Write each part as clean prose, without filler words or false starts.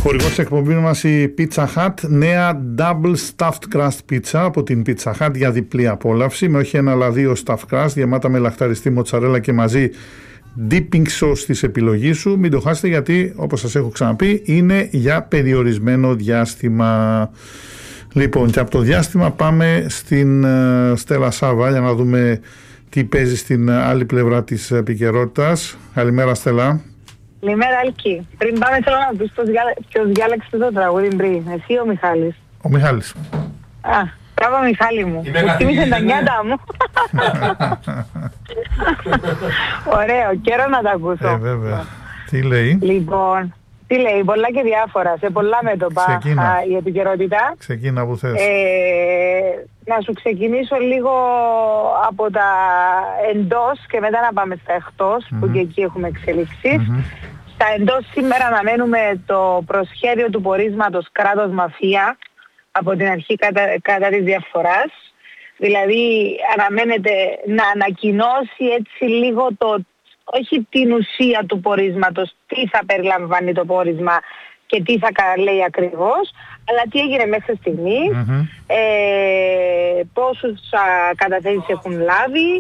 Χορηγός της εκπομπής μας η Pizza Hut, νέα Double Stuffed Crust Pizza από την Pizza Hut για διπλή απόλαυση, με όχι ένα αλλά δύο stuffed crust γεμάτα με λαχταριστή μοτσαρέλα και μαζί dipping sauce της επιλογής σου. Μην το χάσετε, γιατί όπως σας έχω ξαναπεί είναι για περιορισμένο διάστημα. Λοιπόν, και από το διάστημα πάμε στην Στέλλα Σάβα για να δούμε τι παίζει στην άλλη πλευρά της επικαιρότητας. Καλημέρα, Στέλλα. Καλημέρα, Άλκη. Πριν πάμε, θέλω να πεις ποιος διάλεξε το τραγούδι πριν. Εσύ ή ο Μιχάλης? Ο Μιχάλης. Α, μπράβο Μιχάλη μου. Μου θύμισε τα νιάτα μου. Ωραίο, καιρό να τα ακούσω. Βέβαια. Τι λέει? Λοιπόν, τι λέει, πολλά και διάφορα, σε πολλά μέτωπα η επικαιρότητα. Ξεκίνα που θες. Να σου ξεκινήσω λίγο από τα εντός και μετά να πάμε στα εκτός, που και εκεί έχουμε εξελίξεις. Στα εντός σήμερα αναμένουμε το προσχέδιο του πορίσματος κράτος μαφία από την αρχή κατά της διαφοράς. Δηλαδή αναμένεται να ανακοινώσει έτσι λίγο όχι την ουσία του πορίσματος, τι θα περιλαμβάνει το πόρισμα και τι θα λέει ακριβώς, αλλά τι έγινε μέχρι στιγμής, πόσους καταθέσεις έχουν λάβει,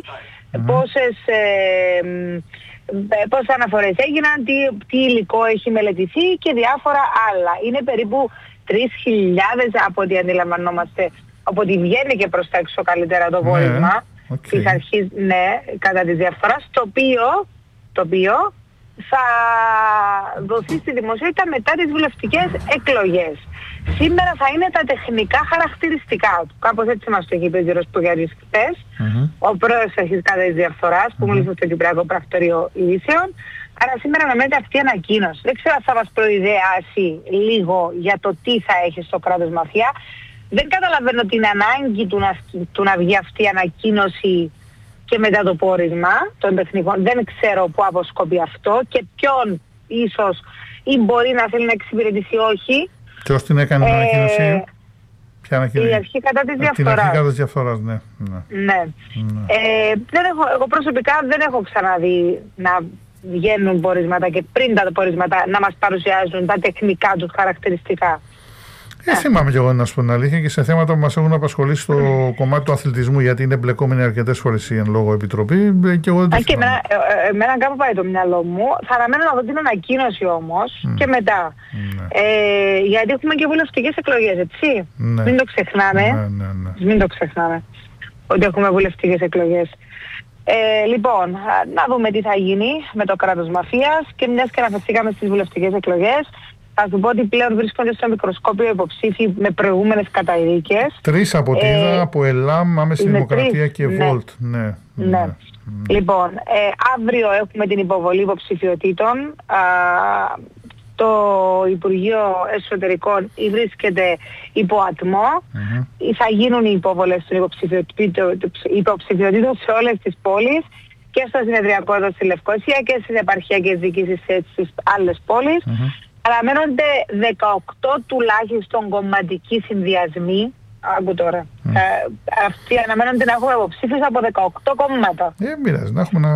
πόσες αναφορές έγιναν, τι υλικό έχει μελετηθεί και διάφορα άλλα. Είναι περίπου 3.000 από ό,τι αντιλαμβανόμαστε, από ό,τι βγαίνει και προς τα έξω καλύτερα το πόρισμα της αρχής, κατά τη διαφορά, το οποίο θα δοθεί στη δημοσιότητα μετά τις βουλευτικές εκλογές. Σήμερα θα είναι τα τεχνικά χαρακτηριστικά του. Κάπως έτσι μας το είπε ο κ. Πουγιάρης χθες, ο πρόεδρος αρχής κατά της διαφοράς, που μίλησε στο Κυπριακό Πρακτορείο Ειδήσεων. Άρα σήμερα αναμένεται αυτή η ανακοίνωση. Δεν ξέρω αν θα μας προειδεάσει λίγο για το τι θα έχει στο κράτος μαφία. Δεν καταλαβαίνω την ανάγκη του να βγει αυτή η ανακοίνωση και μετά το πόρισμα των τεχνικών. Δεν ξέρω πού αποσκοπεί αυτό και ποιον ίσως ή μπορεί να θέλει να εξυπηρετήσει όχι. Ποιος την έκανε την ανακοίνωση? Ποια ανακοίνωση? Η αρχή κατά της διαφοράς. Την αρχή κατά της διαφοράς, ναι. Εγώ προσωπικά δεν έχω ξαναδεί να βγαίνουν πορίσματα και πριν τα πορίσματα να μας παρουσιάζουν τα τεχνικά τους χαρακτηριστικά. Θυμάμαι κι εγώ, να σου πω την αλήθεια, και σε θέματα που μας έχουν απασχολήσει στο κομμάτι του αθλητισμού, γιατί είναι εμπλεκόμενοι αρκετές φορές η εν λόγω επιτροπή. Και εγώ δεν εμένα κάπου πάει το μυαλό μου. Θα αναμένω να δω την ανακοίνωση όμως και μετά. Γιατί έχουμε και βουλευτικές εκλογές, έτσι. Μην το ξεχνάμε. Μην το ξεχνάμε ότι έχουμε βουλευτικές εκλογές. Λοιπόν, να δούμε τι θα γίνει με το κράτος μαφίας, και μιας και αναφερθήκαμε στις βουλευτικές εκλογές, θα σου πω ότι πλέον βρίσκονται στο μικροσκόπιο υποψήφοι με προηγούμενες καταδίκες. 3 από τη ΔΑ, από ΕΛΑΜ, Άμεση Δημοκρατία και Βολτ. Ναι. Λοιπόν, αύριο έχουμε την υποβολή υποψηφιωτήτων. Το Υπουργείο Εσωτερικών βρίσκεται υπό ατμό. Θα γίνουν οι υποβολές των υποψηφιωτήτων σε όλες τις πόλεις, και στο συνεδριακό εδώ στη Λευκοσία και στις επαρχιακές διοικήσεις στις άλλες πόλεις. Αναμένονται 18 τουλάχιστον κομματικοί συνδυασμοί. Άκου τώρα. Αυτοί αναμένονται να έχουμε υποψήφιους από 18 κόμματα. Μοιράζει, να έχουμε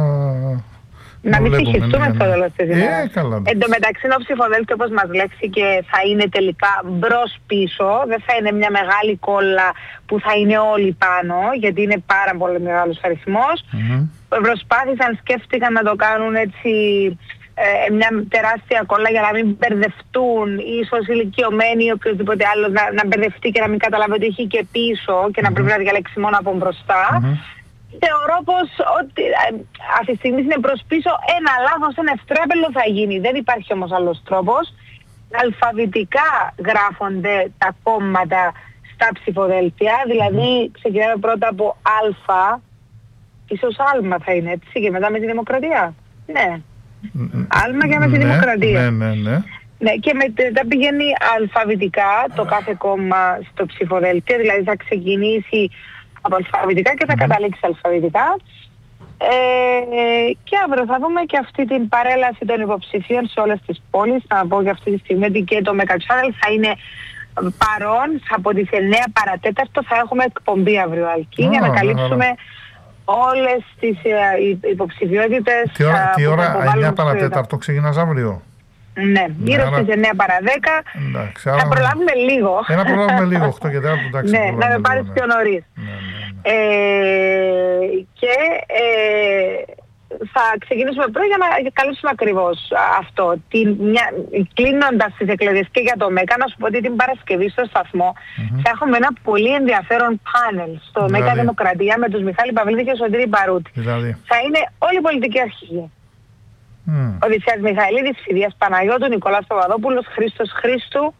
να μην συγχυστούμε στο τέλος της ημέρας. Εν τω μεταξύ, ο ψηφοδέλτιο, όπως μας λέξηκε, θα είναι τελικά μπρος-πίσω. Δεν θα είναι μια μεγάλη κόλλα που θα είναι όλοι πάνω, γιατί είναι πάρα πολύ μεγάλος αριθμός. Προσπάθησαν, σκέφτηκαν να το κάνουν έτσι μια τεράστια κόλλα για να μην μπερδευτούν, ίσως ηλικιωμένοι ή οποιοδήποτε άλλο να μπερδευτεί και να μην καταλάβει ότι έχει και πίσω και να πρέπει να διαλέξει μόνο από μπροστά. Θεωρώ πως ότι αυτή τη στιγμή είναι προς πίσω, ένα λάθος, ένα ευτράπελο θα γίνει. Δεν υπάρχει όμως άλλος τρόπος. Αλφαβητικά γράφονται τα κόμματα στα ψηφοδέλτια, δηλαδή ξεκινάμε πρώτα από Α, ίσως Άλμα θα είναι, έτσι, και μετά με τη Δημοκρατία. Ναι. Άλμα και με τη Δημοκρατία. Ναι, και μετά πηγαίνει αλφαβητικά το κάθε κόμμα στο ψηφοδέλτιο, δηλαδή θα ξεκινήσει από αλφαβητικά και θα καταλήξει αλφαβητικά. Και αύριο θα δούμε και αυτή την παρέλαση των υποψηφίων σε όλες τις πόλεις. Να πω για αυτή τη στιγμή ότι και το Mega Channel θα είναι παρόν. Από τις 9 παρατέταρτο θα έχουμε εκπομπή αύριο, Αλκή, για να καλύψουμε όλες τις υποψηφιότητες. Τι ώρα, 9 παρατέταρτο ξεκινάς αύριο? Ναι, γύρω στις 9 παρά 10. Εντάξει, θα προλάβουμε λίγο. Να προλάβουμε λίγο, 8 και 4, εντάξει. Ναι, να με πάρεις πιο νωρίς. Και θα ξεκινήσουμε πρώτα για να καλύψουμε ακριβώς αυτό. Κλείνοντας τις εκλογές και για το ΜΕΚΑ, να σου πω ότι την Παρασκευή στο σταθμό θα έχουμε ένα πολύ ενδιαφέρον πάνελ στο ΜΕΚΑ Δημοκρατία με τους Μιχάλη Παυλίδη και Σωτήρη Μπαρούτη. Θα είναι όλοι οι πολιτικοί αρχηγοί. Οδυσσέας Μιχαηλίδης, Φιδίας Παναγιώτου, Νικόλας Παπαδόπουλος, Χρήστος Χρήστου.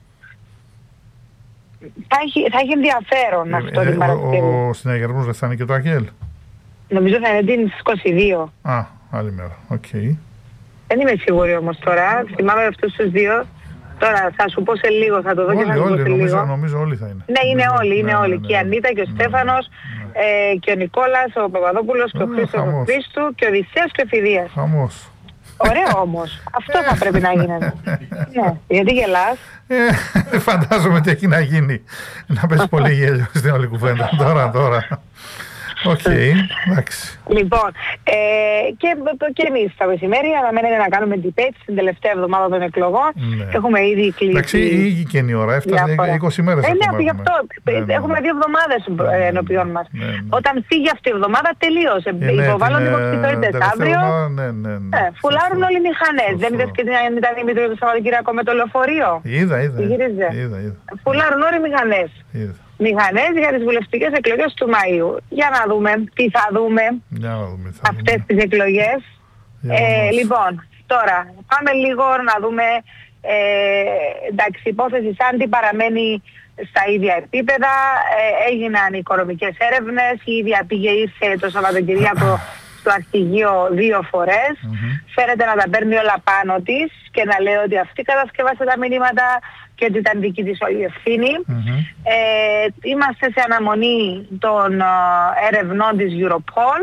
Θα έχει ενδιαφέρον αυτό την Παρασκευή. Ο συναγερμός δεν θα είναι και το ΑΚΕΛ? Νομίζω θα είναι την 22. Άλλη μέρα. Δεν είμαι σίγουρη όμως τώρα. Θυμάμαι αυτούς τους δύο. Τώρα θα σου πω σε λίγο, θα το δω και θα σου πω σε λίγο. Νομίζω όλοι θα είναι. Ναι, είναι όλοι. Και η Ανίτα και ο Στέφανος και ο Νικόλας, ο Παπαδόπουλος και ο Χρήστος ο Χρήστου και ο Οδυσσέας και ο Φιδίας. Χαμός. Ωραίο όμως. Αυτό θα πρέπει να γίνεται. Ναι, γιατί γελάς? Φαντάζομαι τι έχει να γίνει. Να πέσει πολύ γέλιο στην όλη κουβέντα. Τώρα. Εντάξει. Λοιπόν, και εμείς τα μεσημέρι αναμένεται να κάνουμε debate στην τελευταία εβδομάδα των εκλογών. Έχουμε ήδη κλείσει. Εντάξει, ήγηκε η ώρα, έφτασε 20 μέρες. Ναι, γι' αυτό. Έχουμε 2 εβδομάδες ενώπιον μας. Όταν φύγει αυτή η εβδομάδα, τελείωσε. Υποβάλλονται υποψηφιότητες αύριο. Φουλάρουν όλοι οι μηχανές. Δεν είδες και την Ανίτα Δημήτρη το Σαββατοκύριακο με το λεωφορείο? Είδα. Φουλάρουν όλοι οι μηχανές. Μηχανές για τις βουλευτικές εκλογές του Μαΐου. Για να δούμε τι θα δούμε αυτές τις εκλογές. Λοιπόν, τώρα πάμε λίγο να δούμε, εντάξει, η υπόθεση Σάντι παραμένει στα ίδια επίπεδα. Έγιναν οικονομικές έρευνες, η ίδια ήρθε το Σαββατοκυριακό στο αρχηγείο 2 φορές. Φαίνεται να τα παίρνει όλα πάνω της και να λέει ότι αυτή κατασκευάσε τα μηνύματα και ότι ήταν δική της όλη ευθύνη. Είμαστε σε αναμονή των ερευνών της Europol.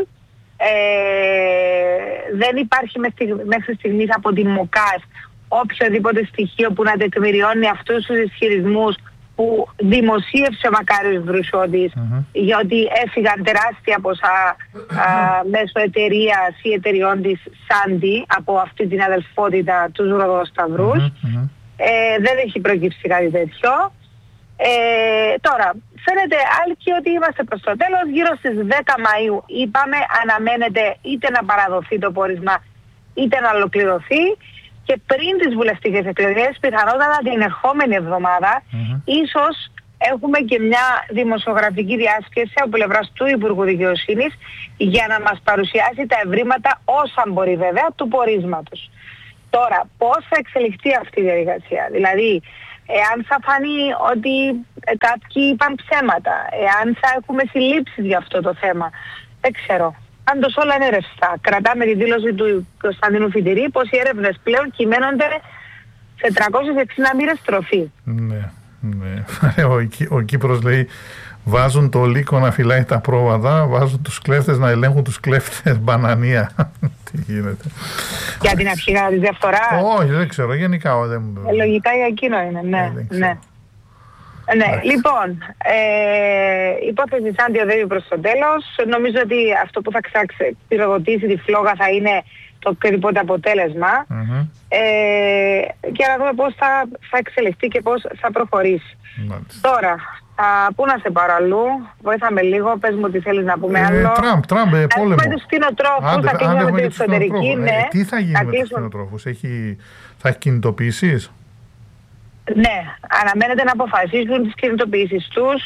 Δεν υπάρχει μέχρι στιγμής από την ΜΟΚΑΣ οποιοδήποτε στοιχείο που να τεκμηριώνει αυτούς τους ισχυρισμούς που δημοσίευσε ο Μακάριος Βρουσιώτης, γιατί έφυγαν τεράστια ποσά μέσω εταιρείας ή εταιριών της Σάντι από αυτή την αδελφότητα τους Ροδοσταυρούς. Δεν έχει προκύψει κάτι τέτοιο. Τώρα, φαίνεται άλκη ότι είμαστε προς το τέλος. Γύρω στις 10 Μαΐου είπαμε, αναμένεται είτε να παραδοθεί το πόρισμα είτε να ολοκληρωθεί. Και πριν τις βουλευτικές εκλογές, πιθανότατα την ερχόμενη εβδομάδα, ίσως έχουμε και μια δημοσιογραφική διάσκεψη από πλευράς του Υπουργού Δικαιοσύνης για να μας παρουσιάσει τα ευρήματα, όσα μπορεί βέβαια, του πορίσματος. Τώρα, πώς θα εξελιχθεί αυτή η διαδικασία? Δηλαδή, εάν θα φανεί ότι κάποιοι είπαν ψέματα, εάν θα έχουμε συλλήψεις για αυτό το θέμα, δεν ξέρω. Πάντως όλα είναι ρευστά. Κρατάμε τη δήλωση του Κωνσταντίνου Φιτηρή πως οι έρευνες πλέον κυμαίνονται σε 360 μοίρες τροφή. Ναι. Ο Κύπρος λέει, βάζουν το λύκο να φυλάει τα πρόβατα, βάζουν τους κλέφτες να ελέγχουν τους κλέφτες. Μπανανία. Τι γίνεται? Για την αρχηγά της διαφθοράς? Όχι, δεν ξέρω. Γενικά λογικά για εκείνο είναι, ναι. Ναι, λοιπόν, η υπόθεση Σάντι οδεύει προς το τέλος. Νομίζω ότι αυτό που θα πυροδοτήσει τη φλόγα θα είναι το οποιοδήποτε αποτέλεσμα. Και να δούμε πώς θα εξελιχθεί και πώς θα προχωρήσει. Τώρα, πού να σε πάρω αλλού? Βοήθαμε λίγο, πες μου τι θέλεις να πούμε άλλο. Τραμπ, πόλεμο. Με τους κτηνοτρόφους, θα κλείσουμε με την εξωτερική. Τι θα γίνει με τους κτηνοτρόφους? Θα έχει κινητοποιήσεις? Ναι, αναμένεται να αποφασίσουν τις κινητοποιήσεις τους.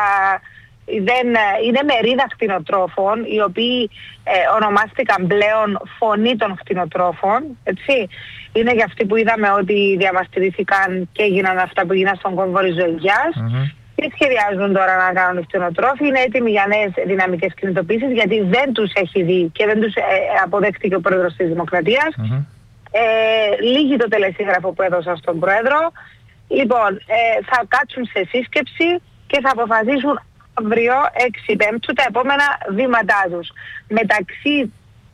Είναι μερίδα κτηνοτρόφων, οι οποίοι ονομάστηκαν πλέον φωνή των κτηνοτρόφων, έτσι. Είναι για αυτοί που είδαμε ότι διαμαρτυρήθηκαν και έγιναν αυτά που έγιναν στον κόμβο Ριζοηλιάς. Και σχεδιάζουν τώρα να κάνουν οι κτηνοτρόφοι. Είναι έτοιμοι για νέες δυναμικές κινητοποιήσεις, γιατί δεν τους έχει δει και δεν τους αποδέχτηκε ο πρόεδρος της Δημοκρατίας. Λύγει το τελεσίγραφο που έδωσα στον πρόεδρο. Λοιπόν, θα κάτσουν σε σύσκεψη και θα αποφασίσουν αύριο 6 Πέμπτου τα επόμενα βήματά τους. Μεταξύ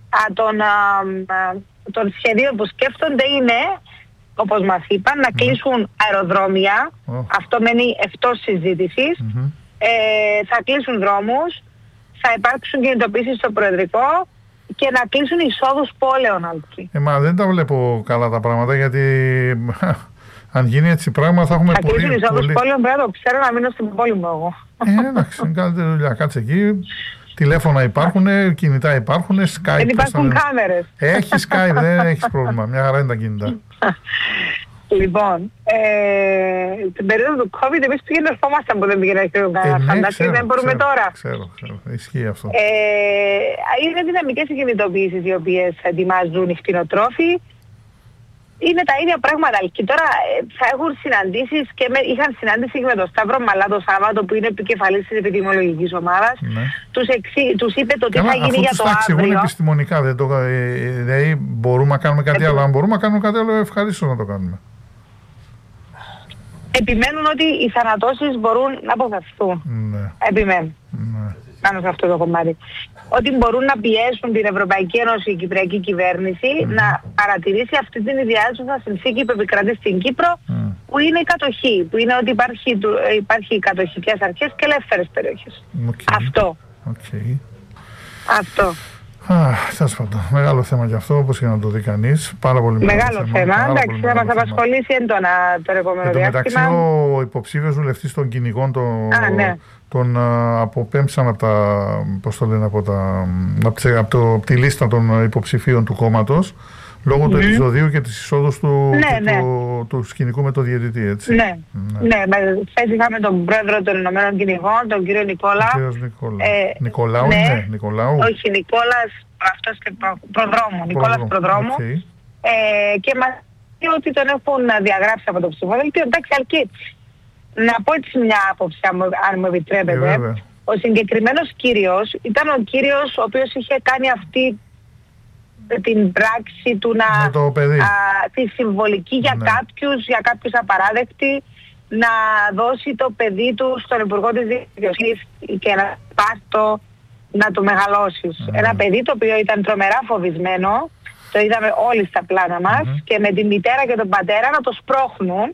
των σχεδίων που σκέφτονται είναι, όπως μας είπαν, να κλείσουν αεροδρόμια. Αυτό μένει εκτός συζήτησης. Θα κλείσουν δρόμους, θα υπάρξουν κινητοποιήσεις στο Προεδρικό και να κλείσουν εισόδους πόλεων, Άλκη. Μα δεν τα βλέπω καλά τα πράγματα, γιατί αν γίνει έτσι πράγμα θα έχουμε πολύ... Θα κλείσουν εισόδους πόλεων, πρέπει να το ξέρω, να μείνω στην πόλη μου εγώ. Εντάξει, κάνετε δουλειά, κάτσε εκεί. Τηλέφωνα υπάρχουν, κινητά υπάρχουν, Skype. Δεν υπάρχουν κάμερες. Έχει Skype, δεν έχεις πρόβλημα. Μια χαρά είναι τα κινητά. Λοιπόν, την περίοδο του COVID εμείς πήγαινε ερχόμασταν που δεν πήγαινε φανταστεί, δεν μπορούμε τώρα. Ξέρω, ισχύει αυτό. Είναι δυναμικές οι κινητοποιήσεις οι οποίες ετοιμάζουν οι κτηνοτρόφοι. Είναι τα ίδια πράγματα. Και τώρα θα έχουν συναντήσεις και είχαν συνάντηση και με τον Σταύρο Μαλά το Σάββατο που είναι επικεφαλής της επιδημιολογικής ομάδας. Ναι. Τους είπε το τι θα γίνει για το αύριο. Αφού εξηγούν επιστημονικά, δηλαδή μπορούμε να κάνουμε κάτι άλλο. Αν μπορούμε να κάνουμε κάτι άλλο, ευχαρίστως να το κάνουμε. Επιμένουν ότι οι θανατώσεις μπορούν να αποφευθούν. Ναι. Επιμένουν. Ναι. Πάνω σε αυτό το κομμάτι. Ότι μπορούν να πιέσουν την Ευρωπαϊκή Ένωση, η Κυπριακή Κυβέρνηση, να παρατηρήσει αυτή την ιδιάζουσα συνθήκη που επικρατεί στην Κύπρο, που είναι η κατοχή. Που είναι ότι υπάρχει κατοχικές αρχές και ελεύθερες περιοχές. Αυτό. Αυτό. Τέλος πάντων, μεγάλο θέμα και αυτό, όπως και να το δει κανείς. Πάρα πολύ μεγάλο θέμα. Εντάξει, θα μας απασχολήσει έντονα το επόμενο διάστημα. Μεταξύ, ο υποψήφιος βουλευτής των κυνηγών τον αποπέμψαν από τη λίστα των υποψηφίων του κόμματος λόγω του επεισοδίου και της εισόδους του σκηνικού με το διαιτητή, έτσι. Ναι. Χθες είχαμε τον πρόεδρο των Ηνωμένων Κυνηγών, τον κύριο Νικόλα. Νικολάου, Νικολάου. Όχι, Νικόλας, αυτός και Νικόλας Προδρόμου. Και μας είπε ότι τον έχουν διαγράψει από το ψηφοδέλτιο. Εντάξει, αρκεί. Να πω έτσι μια άποψη, αν μου επιτρέπετε. Ο συγκεκριμένος κύριος ήταν ο κύριος ο οποίος είχε κάνει αυτή την πράξη του τη συμβολική για κάποιους απαράδεκτη, να δώσει το παιδί του στον Υπουργό της Δικαιοσύνης και να πάρει να το μεγαλώσεις. Ένα παιδί το οποίο ήταν τρομερά φοβισμένο, το είδαμε όλοι στα πλάνα μας, και με τη μητέρα και τον πατέρα να το σπρώχνουν,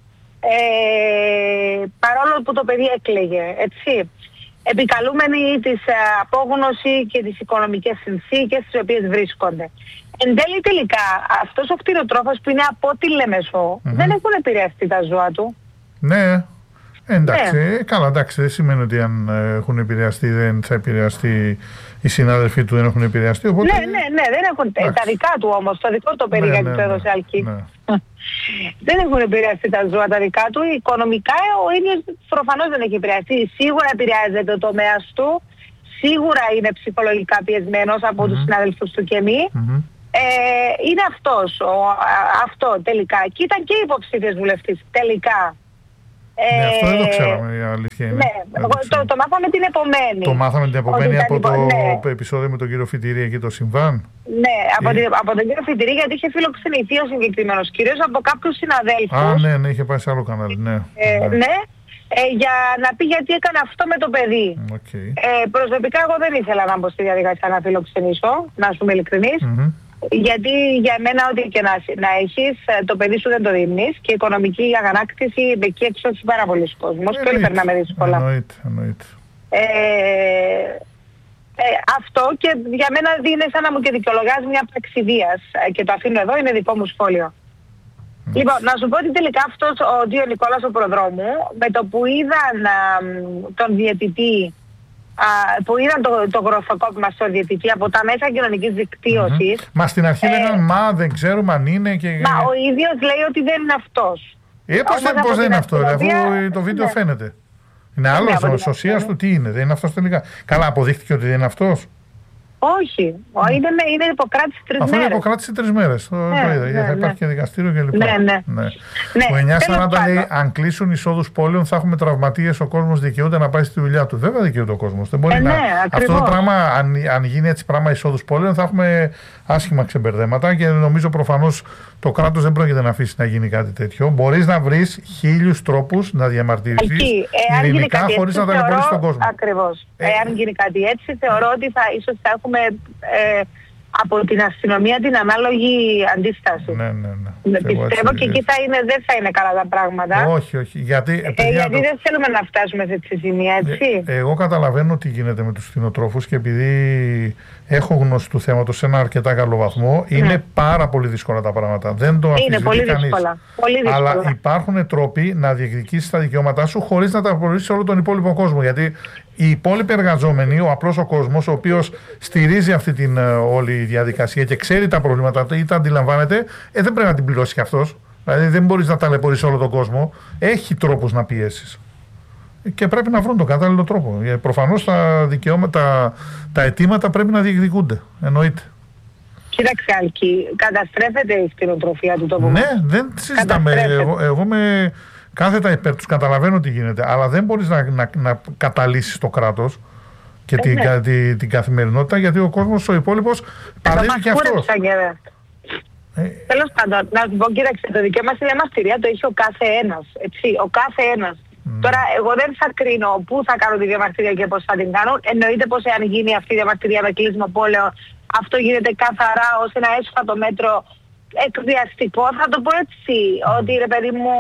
παρόλο που το παιδί έκλαιγε, έτσι. Επικαλούμενοι της απόγνωση και τις οικονομικές συνθήκες στις οποίες βρίσκονται. Εν τέλει τελικά, αυτός ο κτηνοτρόφος που είναι από τη Λεμεσό, δεν έχουν επηρεαστεί τα ζώα του. Ναι. Εντάξει, καλά, εντάξει, δεν σημαίνει ότι αν έχουν επηρεαστεί δεν θα επηρεαστεί οι συνάδελφοί του, δεν έχουν επηρεαστεί. Οπότε... Ναι, δεν έχουν. Τα δικά του όμως, το δικό του παιδί γιατί του έδωσε αλκή. Δεν έχουν επηρεαστεί τα ζώα τα δικά του. Οικονομικά ο ίδιος προφανώς δεν έχει επηρεαστεί. Σίγουρα επηρεάζεται το τομέας του. Σίγουρα είναι ψυχολογικά πιεσμένος από τους συναδέλφους του και μη. Είναι αυτό τελικά. Και ήταν και υποψήφιος βουλευτής τελικά. Αυτό δεν το ξέραμε, η αλήθεια είναι. Το μάθαμε την επομένη. Το μάθαμε την επομένη από το επεισόδιο με τον κύριο Φιτηρή εκεί το συμβάν. Ναι, από τον κύριο Φιτηρή, γιατί είχε φιλοξενηθεί ο συγκεκριμένος κύριος από κάποιους συναδέλφους. Ναι, είχε πάει σε άλλο κανάλι, ναι. Για να πει γιατί έκανε αυτό με το παιδί. Προσωπικά εγώ δεν ήθελα να μπω στη διαδικασία να φιλοξενήσω, να σου είμαι ειλικρινής. Γιατί για μένα ό,τι και να έχεις, το παιδί σου δεν το δίνεις και η οικονομική αγανάκτηση εκεί έξω έχει πάρα πολλοί κόσμος και όλοι περνάμε δύσκολα. Εννοείται. Αυτό και για μένα είναι σαν να μου και δικαιολογάς μια πράξη βίας και το αφήνω εδώ, είναι δικό μου σχόλιο. Λοιπόν, να σου πω ότι τελικά αυτός ο Δ. Νικόλας ο Προδρόμου, με το που είδαν τον διαιτητή, που είδαν το γροθοκόπημα στο διαιτητή από τα μέσα κοινωνικής δικτύωσης. Μα στην αρχή λέγανε δεν ξέρουμε αν είναι και... Μα ο ίδιος λέει ότι δεν είναι αυτός. Πώς δεν είναι αυτό, αφού το βίντεο φαίνεται. Είναι άλλος, ο σωσίας του τι είναι, δεν είναι αυτός τελικά. Καλά, αποδείχτηκε ότι δεν είναι αυτός. Όχι, είναι υποκράτηση 3 μέρες. Αυτό είναι υποκράτηση 3 μέρες. Το είδα, θα υπάρχει και δικαστήριο κλπ. Ο 940 λέει: αν κλείσουν εισόδους πόλεων, θα έχουμε τραυματίες. Ο κόσμος δικαιούται να πάει στη δουλειά του. Βέβαια δικαιούται ο κόσμος. Δεν μπορεί αυτό το πράγμα, αν γίνει έτσι πράγμα εισόδους πόλεων, θα έχουμε άσχημα ξεμπερδέματα και νομίζω προφανώς το κράτος δεν πρόκειται να αφήσει να γίνει κάτι τέτοιο. Μπορείς να βρεις 1000 τρόπους να διαμαρτυρηθείς ειρηνικά χωρίς να ταλαιπωρήσεις τον κόσμο. Ακριβώς. Εάν γίνει κάτι έτσι, θεωρώ ότι ίσως θα έχουμε από την αστυνομία την ανάλογη αντίσταση. Ναι. Πιστεύω και εκεί δεν θα είναι καλά τα πράγματα. Όχι. Γιατί δεν θέλουμε να φτάσουμε σε έτσι σημεία, έτσι. Εγώ καταλαβαίνω τι γίνεται με τους κτηνοτρόφους και επειδή έχω γνώση του θέματος σε ένα αρκετά καλό βαθμό, είναι πάρα πολύ δύσκολα τα πράγματα. Δεν το αμφισβητεί κανείς. Είναι πολύ δύσκολα. Αλλά υπάρχουν τρόποι να διεκδικήσεις τα δικαιώματά σου χωρίς να τα απορρίψεις σε όλο τον υπόλοιπο κόσμο. Γιατί οι υπόλοιποι εργαζόμενοι, ο απλός ο κόσμος, ο οποίος στηρίζει αυτή την όλη διαδικασία και ξέρει τα προβλήματα ή τα αντιλαμβάνεται, δεν πρέπει να την πληρώσει κι αυτός. Δηλαδή δεν μπορείς να ταλαιπωρείς όλο τον κόσμο. Έχει τρόπους να πιέσεις. Και πρέπει να βρουν τον κατάλληλο τρόπο. Προφανώς τα δικαιώματα, τα αιτήματα πρέπει να διεκδικούνται. Εννοείται. Κοίταξε, Άλκη, καταστρέφεται η κτηνοτροφία του τόπου. Ναι, δεν συζητάμε. Εγώ είμαι κάθετα υπέρ τους, καταλαβαίνω τι γίνεται. Αλλά δεν μπορείς να καταλύσεις το κράτος και την καθημερινότητα, γιατί ο κόσμος ο υπόλοιπος παλεύει και αυτός. Τέλος πάντων, να σου πω, κοίταξε, το δικαίωμα στη διαμαρτυρία το έχει ο κάθε ένας. Έτσι, ο κάθε ένας. Τώρα, εγώ δεν θα κρίνω πού θα κάνω τη διαμαρτυρία και πώς θα την κάνω. Εννοείται πως εάν γίνει αυτή η διαμαρτυρία με κλείσιμο πόλεων, αυτό γίνεται καθαρά ως ένα έσφατο μέτρο εκβιαστικό. Θα το πω έτσι, ότι ρε παιδί μου,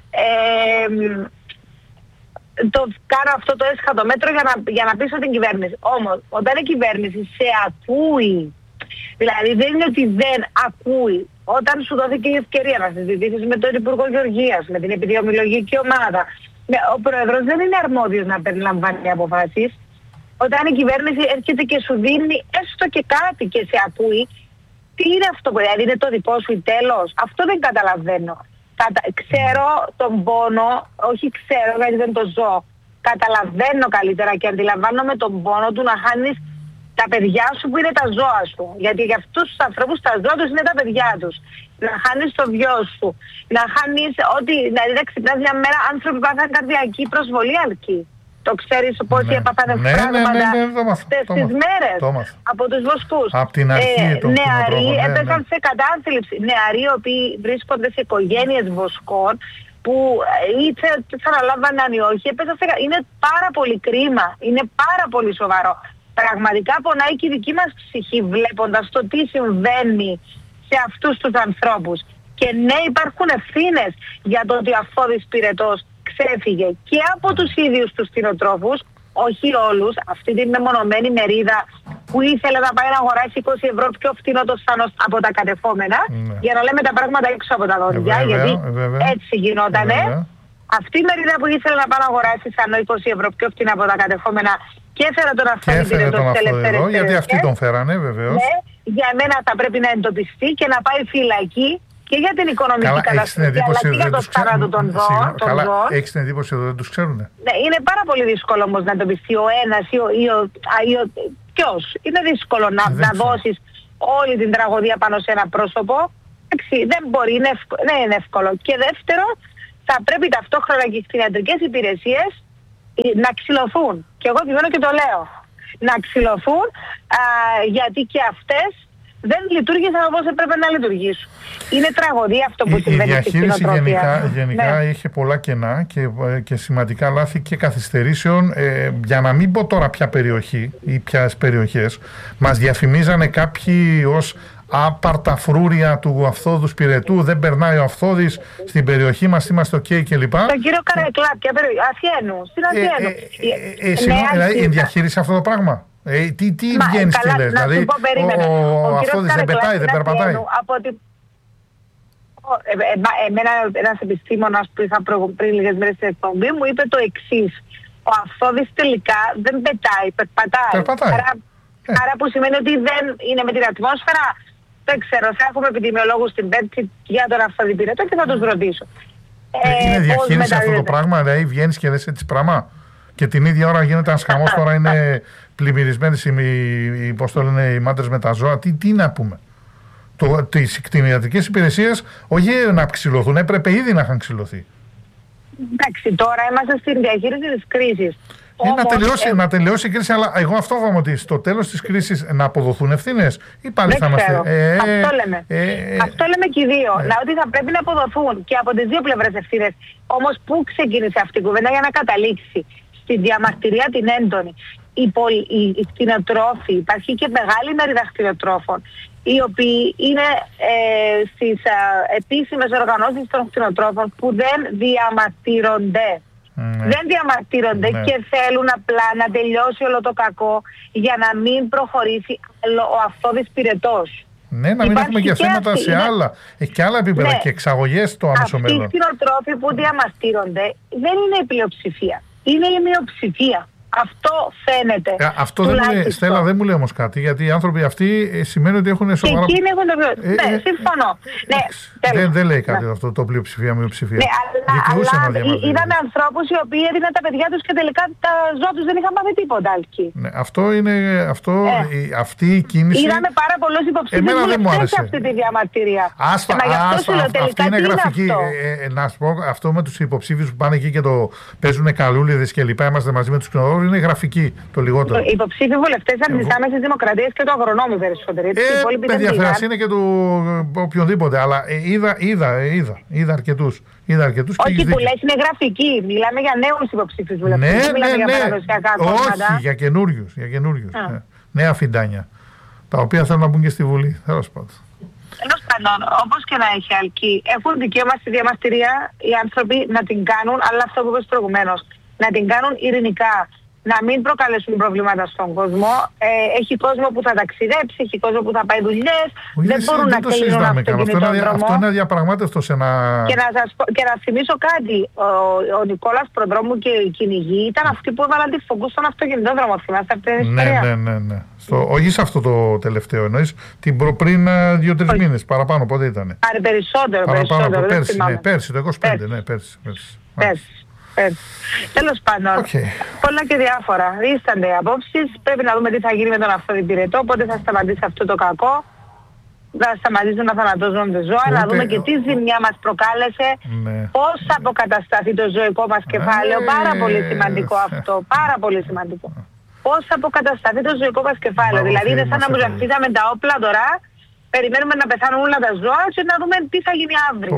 το κάνω αυτό το έσχατο μέτρο για να πείσω την κυβέρνηση. Όμως, όταν η κυβέρνηση σε ακούει, δηλαδή δεν είναι ότι δεν ακούει, όταν σου δόθηκε η ευκαιρία να συζητήσεις με τον Υπουργό Γεωργίας, με την επιδημιολογική ομάδα, ο Πρόεδρος δεν είναι αρμόδιος να περιλαμβάνει αποφάσεις. Όταν η κυβέρνηση έρχεται και σου δίνει έστω και κάτι και σε ακούει, τι είναι αυτό που δηλαδή είναι το δικό σου ή τέλος? Αυτό δεν καταλαβαίνω. Ξέρω τον πόνο, όχι ξέρω γιατί δεν το ζω. Καταλαβαίνω καλύτερα και αντιλαμβάνομαι τον πόνο του να χάνεις τα παιδιά σου που είναι τα ζώα σου. Γιατί για αυτούς τους ανθρώπους τα ζώα τους είναι τα παιδιά τους. Να χάνεις το βιό σου. Να χάνεις ότι, δηλαδή να ξυπνάς μια μέρα άνθρωποι που πάθαν καρδιακή προσβολή, Αλκή. Το ξέρεις πόσοι έπαθαν πράγματα αυτές τις μέρες από τους βοσκούς. Από την αρχή νεαροί έπεσαν σε κατάθλιψη. Νεαροί οι οποίοι βρίσκονται σε οικογένειες βοσκών που είτε θα αναλάμβαναν ή όχι. Είναι πάρα πολύ κρίμα. Είναι πάρα πολύ σοβαρό. Πραγματικά πονάει και η δική μας ψυχή βλέποντας το τι συμβαίνει σε αυτούς τους ανθρώπους. Και ναι, υπάρχουν ευθύνες για το ότι ο Αφώδης Πυρετός ξέφυγε και από τους ίδιους τους κτηνοτρόφους, όχι όλους, αυτή την μεμονωμένη μερίδα που ήθελε να πάει να αγοράσει 20 ευρώ πιο φθηνό το σάνος από τα κατεχόμενα, για να λέμε τα πράγματα έξω από τα δόντια, γιατί έτσι γινότανε. Αυτή η μερίδα που ήθελε να πάει να αγοράσει σάνο 20 ευρώ πιο φθηνά από τα κατεχόμενα και έφερα τον Αφώδη Πυρετό στις ελεύθερες γιατί περιοχές, αυτοί τον φέρανε βεβαίως. Ναι, για μένα θα πρέπει να εντοπιστεί και να πάει φυλακή και για την οικονομική καταστροφή, αλλά και για το θάνατο των ζώων. Έχεις την εντύπωση ότι δεν τους ξέρουνε? Ναι, είναι πάρα πολύ δύσκολο όμως να εντοπιστεί ο ένας ή ποιος. Είναι δύσκολο να δώσεις όλη την τραγωδία πάνω σε ένα πρόσωπο. Δεν μπορεί, δεν είναι εύκολο. Και δεύτερο, θα πρέπει ταυτόχρονα και οι κτηνιατρικές υπηρεσίες να ξυλωθούν. Και εγώ επιμένω και το λέω. Να ξυλωθούν, γιατί και αυτές δεν λειτουργήσαν όπως έπρεπε να λειτουργήσουν. Είναι τραγωδία αυτό που συμβαίνει στην κτηνοτροφία. Η διαχείριση γενικά είχε πολλά κενά και σημαντικά λάθη και καθυστερήσεων. Για να μην πω τώρα ποια περιοχή ή ποιες περιοχές, μας διαφημίζανε κάποιοι ως άπαρτα φρούρια του Αυθόδους Πυρετού, δεν περνάει ο Αυθόδης στην περιοχή μας, είμαστε οκ κλπ. Τον κύριο Καρεκλά, ποια περιοχή? Αθιένου, στην Αθιένου. Δηλαδή ενδιαχείρισε αυτό το πράγμα? Τι βγαίνεις και λες? Δηλαδή ο Αυθόδης δεν πετάει, δεν περπατάει? Εμένα ένας επιστήμονας που είχα πριν λίγες μέρες στην εκπομπή μου είπε το εξής. Ο Αυθόδης τελικά δεν πετάει, περπατάει. Άρα που σημαίνει ότι δεν είναι με την ατμόσφαιρα. Δεν ξέρω, θα έχουμε επιδημιολόγους στην Πέμπτη για τον Αυθόδη Πυρετό και θα τους ρωτήσω. Είναι διαχείριση αυτό το πράγμα? Δηλαδή βγαίνεις και λες έτσι πράγμα και την ίδια ώρα γίνεται ένας χαμός? Τώρα είναι πλημμυρισμένες οι μάντρες με τα ζώα. Τι να πούμε? Τις κτηνιατρικές υπηρεσίες όχι να ξυλωθούν, έπρεπε ήδη να είχαν ξυλωθεί. Εντάξει, τώρα είμαστε στην διαχείριση της κρίσης. Να τελειώσει η κρίση, αλλά εγώ αυτό φοβάμαι ότι στο τέλος της κρίσης να αποδοθούν ευθύνες ή πάλι θα είμαστε. Αυτό λέμε. Αυτό λέμε και οι δύο. Ότι θα πρέπει να αποδοθούν και από τις δύο πλευρές ευθύνες. Όμως πού ξεκίνησε αυτή η κουβέντα? Για να καταλήξει στη διαμαρτυρία την έντονη οι κτηνοτρόφοι, υπάρχει και μεγάλη μερίδα κτηνοτρόφων, οι οποίοι είναι στις επίσημες οργανώσεις των κτηνοτρόφων που δεν διαμαρτύρονται. Δεν διαμαρτύρονται και θέλουν απλά να τελειώσει όλο το κακό για να μην προχωρήσει άλλο ο αυθόδης πυρετός. Ναι, να μην έχουμε και θέματα σε άλλα επίπεδα και εξαγωγές στο άμεσο μέλλον. Αυτοί οι κτηνοτρόφοι που διαμαρτύρονται δεν είναι η πλειοψηφία, είναι η μειοψηφία. Αυτό φαίνεται. Αυτό Στέλλα, δεν μου λέει όμως κάτι, γιατί οι άνθρωποι αυτοί σημαίνει ότι έχουν σοβαρά. Εκείνοι έχουν το ναι, συμφωνώ. Δεν λέει κάτι αυτό το πλειοψηφία, μειοψηφία. Ναι, αλλά είδαμε ανθρώπους οι οποίοι έδιναν τα παιδιά τους και τελικά τα ζώα τους δεν είχαν μάθει τίποτα. Ναι, αυτή η κίνηση. Είδαμε πάρα πολλούς υποψήφιους βουλευτές σε αυτή τη διαμαρτυρία. Αυτή είναι γραφική. Να σου πω, αυτό με τους υποψήφιους που πάνε εκεί και το παίζουν καλούλιδες και λοιπά, είμαστε μαζί με τους κτηνοτρόφους. Είναι γραφική το λιγότερο. Οι υποψήφοι βουλευτές από τις άμεσες δημοκρατίες και του αγρονόμου περισσότερο. Παιδιά, Φερασίνη και του οποιονδήποτε. Αλλά είδα αρκετούς. Όχι, που λες είναι γραφική. Μιλάμε για νέους υποψήφιους βουλευτές. Ναι, μιλάμε για παραδοσιακά κόμματα. Όχι, για καινούριους. Νέα φιντάνια. Τα οποία θέλουν να μπουν και στη Βουλή. Τέλος πάντων. Τέλος πάντων, όπως και να έχει, Αλκή, έχουν δικαίωμα στη διαμαρτυρία οι άνθρωποι να την κάνουν, αλλά αυτό που είπες προηγουμένως, να την κάνουν ειρηνικά, να μην προκαλέσουν προβλήματα στον κόσμο. Έχει κόσμο που θα ταξιδέψει, έχει κόσμο που θα πάει δουλειές, δεν μπορούν να κλείνουν αυτοκινητόδρομο. Αυτό είναι αδιαπραγμάτευτο σε ένα... Και να θυμίσω κάτι, ο Νικόλας Προδρόμου και οι κυνηγοί ήταν αυτοί που έβαλαν τη φωκού στον αυτοκινητόδρομο, θυμάστε αυτή την ιστορία. Ναι. Όχι σε αυτό το τελευταίο, εννοείς πριν 2-3 μήνες, παραπάνω, πότε ήτανε. Περισσότερο, πέρσι, το 25, ναι, πέρσι. Τέλος πάντων, πολλά και διάφορα. Ίστανται απόψεις. Πρέπει να δούμε τι θα γίνει με τον αυθόδη πυρετό, πότε θα σταματήσει αυτό το κακό. Θα σταματήσουν να θανατώζονται ζώα, να δούμε και τι ζημιά μας προκάλεσε, πώς θα αποκατασταθεί το ζωικό μας κεφάλαιο. Πάρα πολύ σημαντικό αυτό. Πάρα πολύ σημαντικό. Πώς θα αποκατασταθεί το ζωικό μας κεφάλαιο. Δηλαδή είναι σαν να μου ζαχτίζαμε τα όπλα τώρα. Περιμένουμε να πεθάνουν όλα τα ζώα και να δούμε τι θα γίνει αύριο.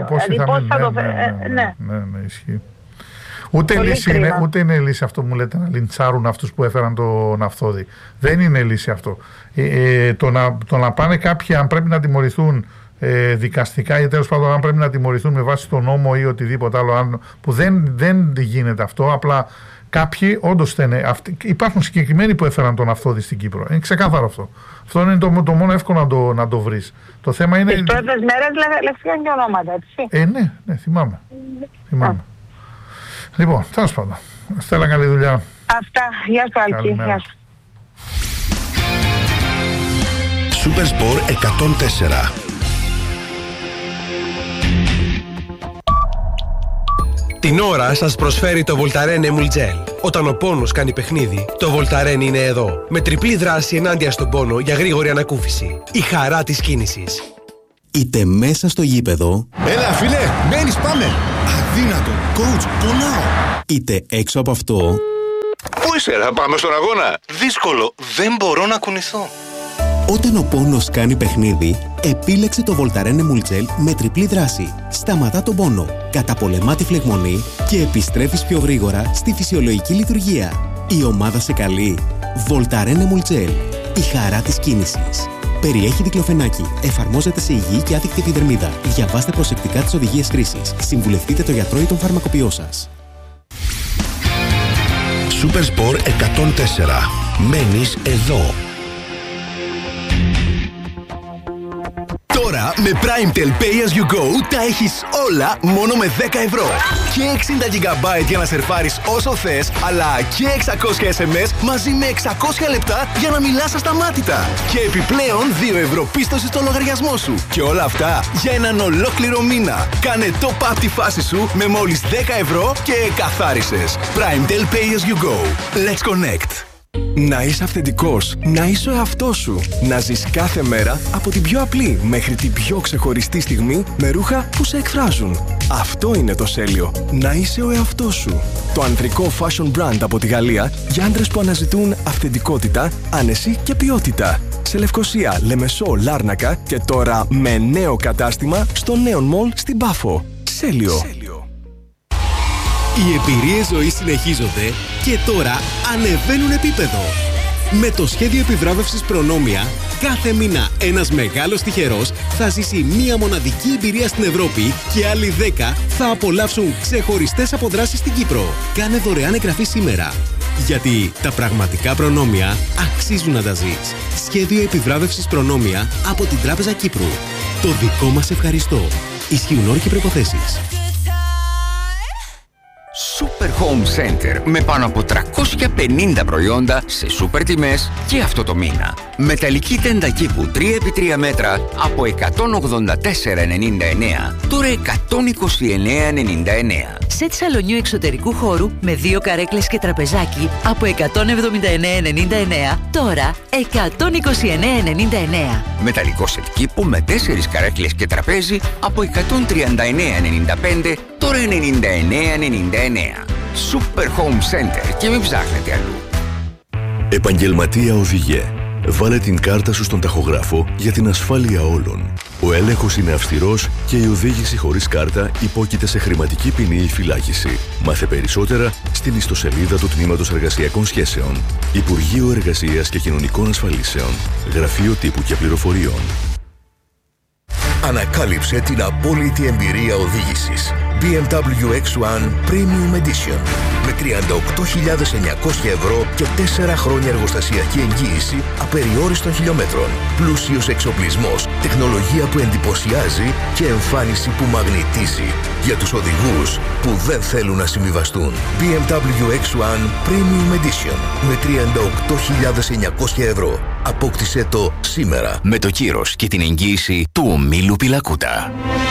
Ναι, ισχύει. Ούτε είναι λύση αυτό που μου λέτε να λιντσάρουν αυτούς που έφεραν τον αυθόδη. Δεν είναι λύση αυτό. Το να πάνε κάποιοι, αν πρέπει να τιμωρηθούν δικαστικά ή τέλος πάντων αν πρέπει να τιμωρηθούν με βάση τον νόμο ή οτιδήποτε άλλο, που δεν γίνεται αυτό, απλά κάποιοι όντως στενε. Υπάρχουν συγκεκριμένοι που έφεραν τον αυθόδη στην Κύπρο. Είναι ξεκάθαρο αυτό. Αυτό είναι το μόνο εύκολο να το βρεις. Το θέμα είναι... Τις πρώτες μέρες λέχθηκαν και ονόματα, έτσι. Ναι, θυμάμαι. Λοιπόν, τέλος πάντων. Στέλλα, καλή δουλειά. Αυτά. Γεια σου, Αλκή. Γεια σου. Super Sport 104. Την ώρα σας προσφέρει το Voltaren Emul Gel. Όταν ο πόνος κάνει παιχνίδι, το Voltaren είναι εδώ. Με τριπλή δράση ενάντια στον πόνο για γρήγορη ανακούφιση. Η χαρά της κίνησης. Είτε μέσα στο γήπεδο. Έλα φίλε, μένεις, πάμε. Αδύνατο, coach, πονάω. Είτε έξω από αυτό. Πού είσαι, θα πάμε στον αγώνα. Δύσκολο, δεν μπορώ να κουνηθώ. Όταν ο πόνος κάνει παιχνίδι, επίλεξε το Voltaren Emul Gel με τριπλή δράση. Σταματά τον πόνο, καταπολεμά τη φλεγμονή και επιστρέφεις πιο γρήγορα στη φυσιολογική λειτουργία. Η ομάδα σε καλεί. Voltaren Emul Gel. Η χαρά της κίνησης. Περιέχει δικλοφενάκι. Εφαρμόζεται σε υγιή και άδικτη επιδερμίδα. Διαβάστε προσεκτικά τις οδηγίες χρήσης. Συμβουλευτείτε το γιατρό ή τον φαρμακοποιό σας. Super Sport 104. Μένεις εδώ. Τώρα με PrimeTel Pay As You Go τα έχεις όλα μόνο με 10 ευρώ. Και 60 GB για να σερφάρεις όσο θες, αλλά και 600 SMS μαζί με 600 λεπτά για να μιλάς ασταμάτητα. Και επιπλέον 2 ευρώ πίστοση στο λογαριασμό σου. Και όλα αυτά για έναν ολόκληρο μήνα. Κάνε top-up τη φάση σου με μόλις 10 ευρώ και καθάρισες. PrimeTel Pay As You Go. Let's connect. Να είσαι αυθεντικός, να είσαι ο εαυτός σου. Να ζεις κάθε μέρα από την πιο απλή μέχρι την πιο ξεχωριστή στιγμή με ρούχα που σε εκφράζουν. Αυτό είναι το Σέλιο. Να είσαι ο εαυτός σου. Το ανδρικό fashion brand από τη Γαλλία για άντρες που αναζητούν αυθεντικότητα, άνεση και ποιότητα. Σε Λευκοσία, Λεμεσό, Λάρνακα και τώρα με νέο κατάστημα στο Neon Mall στην Πάφο. Σέλιο. Οι εμπειρίες ζωής συνεχίζονται και τώρα ανεβαίνουν επίπεδο. Με το σχέδιο επιβράβευσης Προνόμια, κάθε μήνα ένας μεγάλος τυχερός θα ζήσει μία μοναδική εμπειρία στην Ευρώπη και άλλοι 10 θα απολαύσουν ξεχωριστές αποδράσεις στην Κύπρο. Κάνε δωρεάν εγγραφή σήμερα. Γιατί τα πραγματικά προνόμια αξίζουν να τα ζεις. Σχέδιο επιβράβευσης Προνόμια από την Τράπεζα Κύπρου. Το δικό μας ευχαριστώ. Ισχύουν όροι και προϋποθέσεις. Super Home Center με πάνω από 350 προϊόντα σε σούπερ τιμές και αυτό το μήνα. Μεταλλική τέντα κήπου 3x3 μέτρα από 184,99 τώρα 129,99. Σετ σαλονιού εξωτερικού χώρου με 2 καρέκλες και τραπεζάκι από 179,99 τώρα 129,99. Μεταλλικό σετ κήπου με 4 καρέκλες και τραπέζι από 139,95 τώρα 99,99. Super Home Center και μην ψάχνετε αλλού. Επαγγελματία οδηγέ. Βάλε την κάρτα σου στον ταχογράφο για την ασφάλεια όλων. Ο έλεγχος είναι αυστηρός και η οδήγηση χωρίς κάρτα υπόκειται σε χρηματική ποινή ή φυλάκιση. Μάθε περισσότερα στην ιστοσελίδα του Τμήματος Εργασιακών Σχέσεων. Υπουργείο Εργασίας και Κοινωνικών Ασφαλίσεων. Γραφείο Τύπου και Πληροφοριών. Ανακάλυψε την απόλυτη εμπειρία οδήγησης. BMW X1 Premium Edition με 38.900 ευρώ και 4 χρόνια εργοστασιακή εγγύηση απεριόριστων χιλιόμετρων. Πλούσιος εξοπλισμός, τεχνολογία που εντυπωσιάζει και εμφάνιση που μαγνητίζει. Για τους οδηγούς που δεν θέλουν να συμβιβαστούν. BMW X1 Premium Edition με 38.900 ευρώ. Απόκτησε το σήμερα με το κύρος και την εγγύηση του ομίλου Πιλακούτα.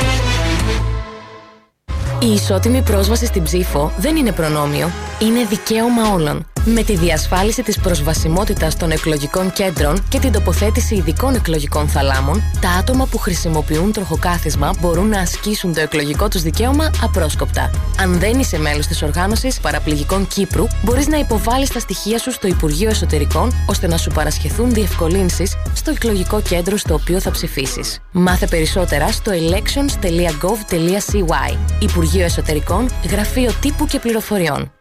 Η ισότιμη πρόσβαση στην ψήφο δεν είναι προνόμιο, είναι δικαίωμα όλων. Με τη διασφάλιση της προσβασιμότητας των εκλογικών κέντρων και την τοποθέτηση ειδικών εκλογικών θαλάμων, τα άτομα που χρησιμοποιούν τροχοκάθισμα μπορούν να ασκήσουν το εκλογικό τους δικαίωμα απρόσκοπτα. Αν δεν είσαι μέλος της Οργάνωσης Παραπληγικών Κύπρου, μπορείς να υποβάλεις τα στοιχεία σου στο Υπουργείο Εσωτερικών ώστε να σου παρασχεθούν διευκολύνσεις στο εκλογικό κέντρο στο οποίο θα ψηφίσεις. Μάθε περισσότερα στο elections.gov.cy. Υπουργείο Εσωτερικών, Γραφείο Τύπου και Πληροφοριών.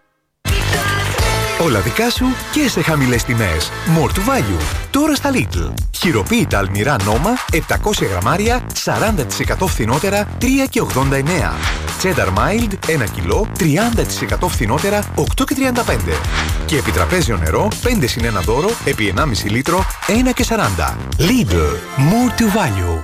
Όλα δικά σου και σε χαμηλές τιμές. More to value. Τώρα στα Lidl. Χειροποίητα αλμυρά Νόμα, 700 γραμμάρια, 40% φθηνότερα, 3,89. Cheddar Mild, 1 κιλό, 30% φθηνότερα, 8,35. Και επιτραπέζιο νερό, 5 συν 1 δώρο, επί 1,5 λίτρο, 1,40. Lidl. More to value.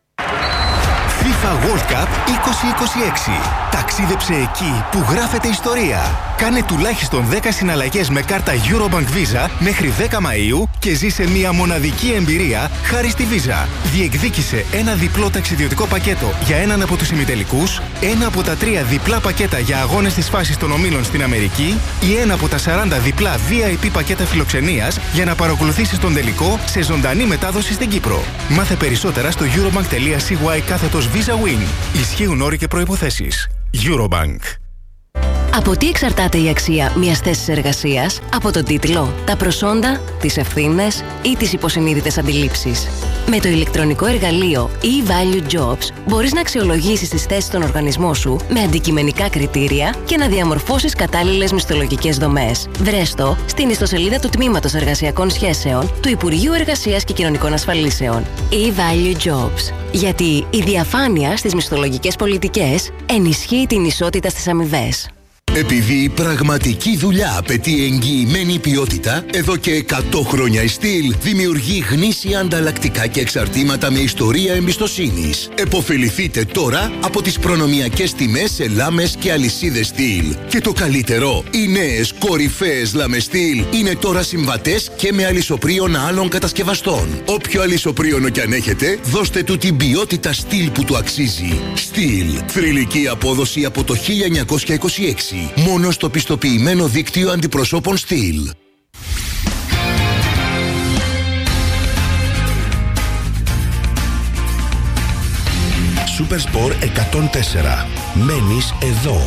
FIFA World Cup 2026. Ταξίδεψε εκεί που γράφεται ιστορία. Κάνε τουλάχιστον 10 συναλλαγές με κάρτα Eurobank Visa μέχρι 10 Μαΐου και ζήσε μια μοναδική εμπειρία χάρη στη Visa. Διεκδίκησε ένα διπλό ταξιδιωτικό πακέτο για έναν από τους ημιτελικούς, ένα από τα 3 διπλά πακέτα για αγώνες της φάσης των ομίλων στην Αμερική ή ένα από τα 40 διπλά VIP πακέτα φιλοξενίας για να παρακολουθήσεις τον τελικό σε ζωντανή μετάδοση στην Κύπρο. Μάθε περισσότερα στο eurobank.cy/Visa Win. Ισχύουν όροι και προϋποθέσεις. Eurobank. Από τι εξαρτάται η αξία μιας θέσης εργασίας? Από τον τίτλο, τα προσόντα, τις ευθύνες ή τις υποσυνείδητες αντιλήψεις. Με το ηλεκτρονικό εργαλείο e-Value Jobs μπορείς να αξιολογήσεις τις θέσεις στον οργανισμό σου με αντικειμενικά κριτήρια και να διαμορφώσεις κατάλληλες μισθολογικές δομές. Βρες το στην ιστοσελίδα του Τμήματος Εργασιακών Σχέσεων του Υπουργείου Εργασίας και Κοινωνικών Ασφαλίσεων. e-Value Jobs. Γιατί η διαφάνεια στις μισθολογικές πολιτικές ενισχύει την ισότητα στις αμοιβές. Επειδή η πραγματική δουλειά απαιτεί εγγυημένη ποιότητα, εδώ και 100 χρόνια η Steel δημιουργεί γνήσια ανταλλακτικά και εξαρτήματα με ιστορία εμπιστοσύνης. Εποφεληθείτε τώρα από τις προνομιακές τιμές σε λάμες και αλυσίδες Steel. Και το καλύτερο, οι νέες κορυφαίες λάμες Steel είναι τώρα συμβατές και με αλυσοπρίωνα άλλων κατασκευαστών. Όποιο αλυσοπρίωνο κι αν έχετε, δώστε του την ποιότητα Steel που του αξίζει. Steel. Θρυλική απόδοση από το 1926. Μόνο στο πιστοποιημένο δίκτυο αντιπροσώπων Steel. Supersport 104. Μένεις εδώ.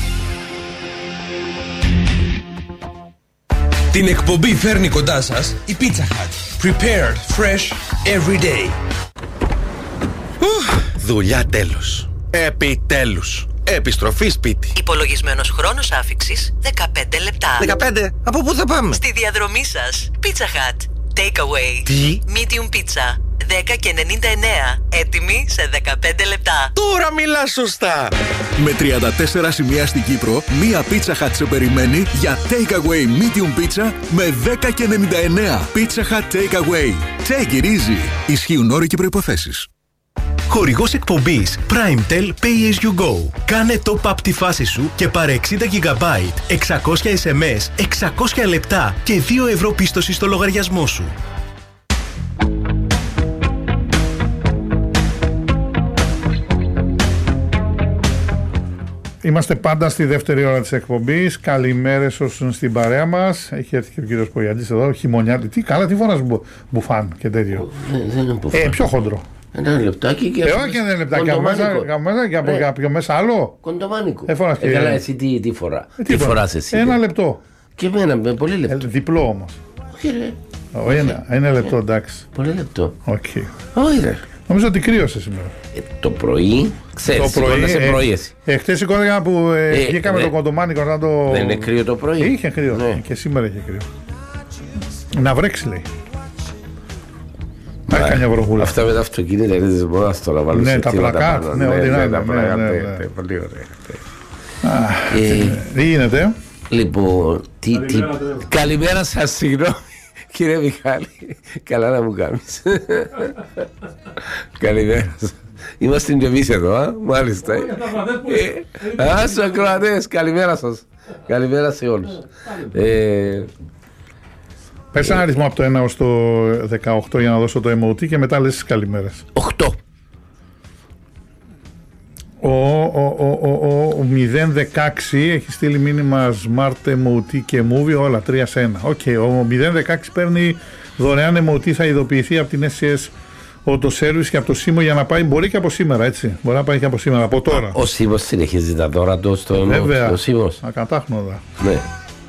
Την εκπομπή φέρνει κοντά σας η Pizza Hut. Prepared fresh every day. Δουλειά τέλος. Επιτέλους. επιστροφή σπίτι. Υπολογισμένος χρόνος άφιξης 15 λεπτά. 15? Από πού θα πάμε? Στη διαδρομή σας. Pizza Hut. Take away. Τι? Medium pizza. 10,99. Έτοιμη σε 15 λεπτά. Τώρα μιλάς σωστά. Με 34 σημεία στην Κύπρο, μία Pizza Hut σε περιμένει για Take Away Medium Pizza με 10,99. Pizza Hut Take Away. Take it easy. Ισχύουν όροι και προϋποθέσεις. Χορηγός εκπομπής PrimeTel Pay As You Go. Κάνε top-up τη φάση σου και πάρε 60 GB, 600 SMS, 600 λεπτά και 2 ευρώ πίστοση στο λογαριασμό σου. Είμαστε πάντα στη δεύτερη ώρα της εκπομπής. Καλημέρες όσους στην παρέα μας. Έχει έρθει και ο κύριος Πογιαντής εδώ, χειμωνιάτη. Τι καλά, τι φοράς μπουφάν και τέτοιο. Δεν είναι μπουφάν. Πιο χοντρό. Ένα λεπτάκι και όχι ένα λεπτάκι. Από πιο μέσα άλλο. Κοντομάνικο. Καλά, εσύ τι φορά. Τι φοράς εσύ? Ένα λεπτό. Και εμένα με πολύ λεπτό. Διπλό όμως. Όχι ρε. Ένα λεπτό, εντάξει. Πολύ λεπτό. Όχι ρε. Νομίζω ότι κρύωσε σήμερα. Το πρωί, ξέρεις, σηκώνεσαι πρωί εσύ. Χτες σηκώθηκα που βγήκαμε το κοντομάνικο να το... Δεν είναι κρύο το πρωί? Είχε κρύο, ναι. Και σήμερα είχε κρύο. Να βρέξει λέει. Πάει καμιά βροχούλα. Αυτά με τα αυτοκίνητα είναι της μόνας τώρα. Ναι, τα πλακάτ. Ναι, ό,τι να είναι. Πολύ ωραία. Τι γίνεται? Λοιπόν, καλημέρα σας, συγγνώμη. Κύριε Μιχάλη, καλά να μου κάνεις. Καλημέρα σας. Είμαστε και εμείς εδώ, μάλιστα. Στους ακροατές, καλημέρα σας. Καλημέρα σε όλους. Πες ένα αριθμό από το 1 ως το 18 για να δώσω το emoji και μετά λες τις καλημέρες. 8. Ο 016 έχει στείλει μήνυμα Smart Emoji και Movie, όλα 3 σε 1. Ο 016 παίρνει δωρεάν emoji, θα ειδοποιηθεί από την SCS Auto Service και από το Σίμο για να πάει, μπορεί και από σήμερα, έτσι. Μπορεί να πάει και από σήμερα, από τώρα. Ο Σίμος συνεχίζει τα δώρα του στο emoji. Βέβαια, ακατάχνοντα. Ναι.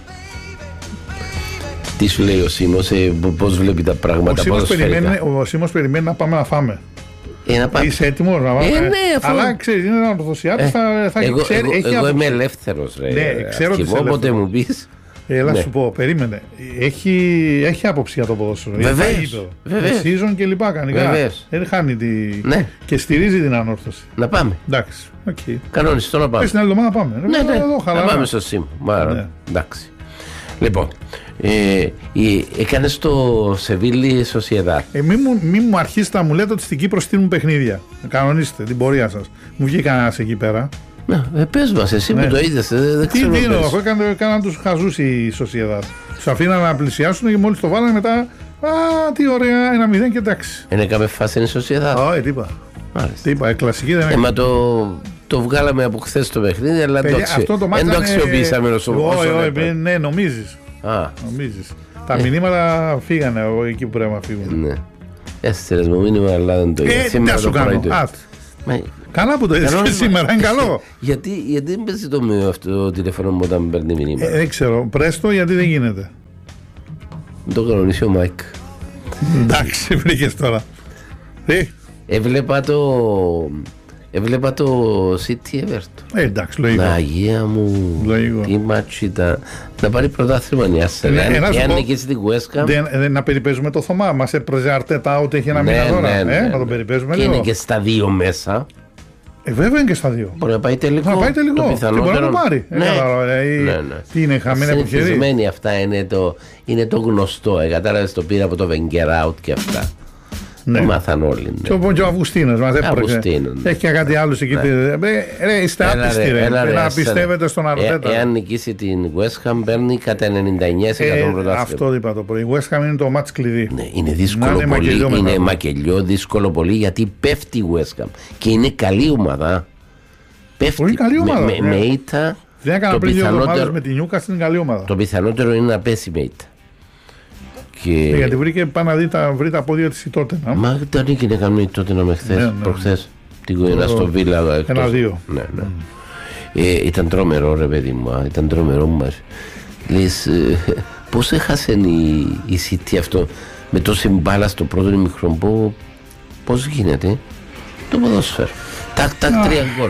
Τι σου λέει ο Σίμος, πώς βλέπει τα πράγματα, ο Σίμος περιμένει να πάμε να φάμε. Είσαι έτοιμος να πάμε? Ναι, αλλά ξέρεις, είναι ένα ορθοσιάτης, εγώ είμαι ελεύθερος ρε. Ναι, ξέρω ότι είσαι όποτε μου πεις. Έλα σου πω, περίμενε. Έχει άποψη για το ποδόσφαιρο. Βεβαίως. Season και λοιπά κανονικά. Δεν χάνει και στηρίζει την ανόρθωση. Να πάμε. Εντάξει. Κανονιστό να πάμε. Στην άλλη εβδομάδα πάμε. Να πάμε στο Σίμο. Εντάξει. Λοιπόν, έκανες το Σεβίλη Σοσιεδάδ. Μη μου αρχίσετε να μου λέτε ότι στην Κύπρο στείλουν παιχνίδια. Κανονίστε την πορεία σας. Μου βγήκε κανένας εκεί πέρα. Πες μας, εσύ που το είδες. Τι δίνω, αφού έκαναν τους χαζούς η Σοσιεδάδ. Τους αφήναν να πλησιάσουν και μόλις το βάλανε μετά. Τι ωραία, 1-0 και εντάξει. Δεν έκαμε φάση η Σοσιεδάδ. Όχι, τι είπα, κλασική δεν είναι. Το βγάλαμε από χθες το παιχνίδι, αλλά δεν το αξιοποιήσαμε όσο έπρεπε. Ναι, νομίζεις. Τα μηνύματα φύγανε εκεί που πρέπει να φύγουν. Έστειλες μου μήνυμα, αλλά δεν το είδα. Τι σου κάνω. Καλά που το είδες και σήμερα, είναι καλό. Γιατί δεν παίζει το τηλέφωνο μου όταν παίρνει μηνύμα? Δεν ξέρω, πρέστο γιατί δεν γίνεται. Το κανονίσει ο Μάικ. Εντάξει, βρήκες τώρα. Έβλεπα το City Everton. Εντάξει, λογικό. Αγία μου, τι μάτσι ήταν. Να πάρει πρωτάθλημα νιάσε. Εάν νικήσει την West Ham. Να περιπέζουμε το Θωμά. Μας έπρεπε Αρτέτα ότι έχει ένα μήνα τώρα. Να τον περιπέζουμε λίγο. Και είναι και στα 2 μέσα. Βέβαια είναι και στα 2. Μπορεί να πάει τελικό. Να πάει τελικό. Και μπορεί να το πάρει. Τι είναι, χαμένη από χέρι. Συνηθισμένη αυτά είναι το γνωστό. Κατάλαβες, το πήρα από το Wenger out και αυτά. Ναι. Μάθαν όλοι. Ναι. Και ο Αυγουστίνος μας έπρεπε. Ναι. Έχει και κάτι άλλο εκεί. Ναι. Είστε άπιστοι να πιστεύετε στον Αρτέτα. Εάν νικήσει την West Ham παίρνει κατά 99% πρωτάθλημα. Αυτό είπα το πρωί. Η West Ham είναι το μάτς κλειδί. Ναι, είναι δύσκολο πολύ. Είναι μακελιό, δύσκολο πολύ γιατί πέφτει η West Ham. Και είναι καλή ομάδα. Πέφτει. Πολύ καλή ομάδα. Με ήττα. Δεν έκανα πριν 2 εβδομάδες με την Newcastle, είναι καλή ομάδα. Το πιθανότερο είναι να πέσει με ήττα. Γιατί βρήκε πάνω να βρει τα πόδια της η Τότεναμ. Μα δεν νίκη να κάνουμε η Τότεναμ προχθές. Την κολλήνα στο Βίλα. 1-2. Ήταν τρομερό ρε παιδί μου. Ήταν τρομερό μας. Λες πώς έχασε η City αυτό με τόση μπάλα στο πρώτο ημίχρονο? Πώς γίνεται το ποδόσφαιρο? Τάκ 3 γκολ.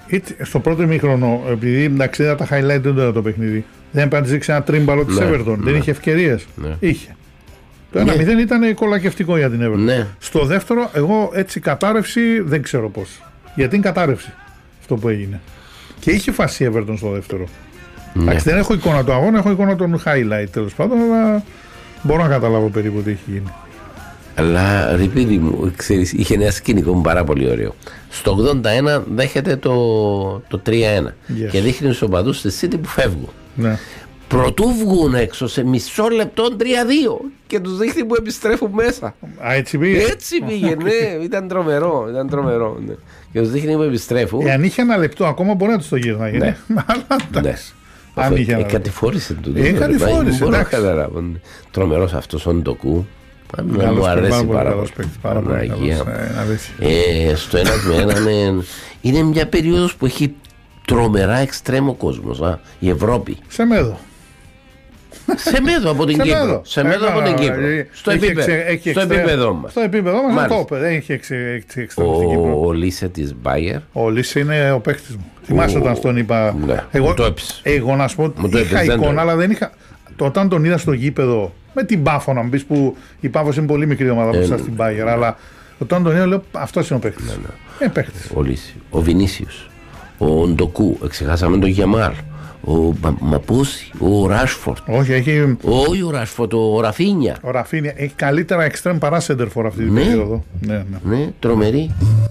Στο πρώτο ημίχρονο, επειδή εντάξει είδα τα highlight δεν το παιχνίδι, δεν πάτησε ένα τρίμπαλο της Everton. Δεν είχε ευκαιρίες. Είχε. Το 1-0 ήταν κολακευτικό για την Everton. Ναι. Στο δεύτερο, εγώ έτσι κατάρρευση δεν ξέρω πώς. Γιατί είναι κατάρρευση αυτό που έγινε. Και είχε φάση η Everton στο δεύτερο. Εντάξει, δεν έχω εικόνα του αγώνα, έχω εικόνα των highlight τέλος πάντων, αλλά μπορώ να καταλάβω περίπου τι έχει γίνει. Αλλά ρε παιδί μου, ξέρεις, είχε ένα σκηνικό πάρα πολύ ωραίο. Στο 81 δέχεται το 3-1 και δείχνει στους οπαδούς στη City που φεύγουν. Ναι. Προτού βγουν έξω σε μισό λεπτό 3-2 και τους δείχνει που επιστρέφουν μέσα. Έτσι πήγε. Έτσι πήγε, ναι, ήταν τρομερό. Ναι. Και τους δείχνει που επιστρέφουν. Αν είχε ένα λεπτό ακόμα μπορεί να τους το γύρναγε. Ναι. Αν είχε κατηφόρησε το κατηφόρησε. Τρομερός αυτός ο Ντοκού. Μου αρέσει πάρα πολύ. Στο 1-1 είναι μια περίοδος που έχει τρομερά εξτρέμο κόσμος. Η Ευρώπη. Σε μέδο από την Κύπρο. Στο επίπεδό μας. Στο επίπεδό μας δεν έχει εξτρέμο στην Κύπρο. Ο Λίσε της Μπάιερ. Ο Λίσε είναι ο παίκτης μου. Θυμάσαι όταν τον είπα. Εγώ να σου πω είχα εικόνα αλλά δεν είχα. Όταν τον είδα στο γήπεδο με την Πάφο να μου πεις που η Πάφος είναι πολύ μικρή ομάδα μπροστά στην Μπάιερ, αλλά όταν τον είδα λέω αυτός είναι ο παίκτης. Παίκτης. Ο Λίση, ο Βινίσιος, ο Ντοκού, εξεχάσαμε τον Γιαμάλ, ο Μαπούση, ο Ράσφορτ. Όχι ο Ράσφορτ, ο Ραφίνια. Ο Ραφίνια έχει καλύτερα εξτρέμ παρά σέντερφορ αυτή την περίοδο. Ναι, τρομερή.